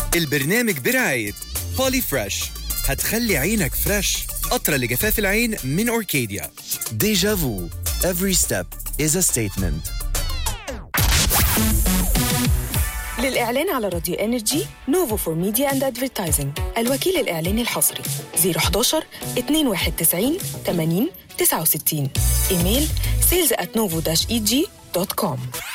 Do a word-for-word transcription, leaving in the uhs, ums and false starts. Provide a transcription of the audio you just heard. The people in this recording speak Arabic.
البرنامج برعاية بولي فريش، هتخلي عينك فريش. قطرة لجفاف العين من أوركيديا. ديجا فو. Every step is a statement. للإعلان على راديو إنرجي نوفو فور ميديا أند أدفيرتايزنج، الوكيل الإعلاني الحصري صفر واحد واحد اثنين واحد تسعين ثمانين تسعة وستين. إيميل sales at novo dash e g dot com.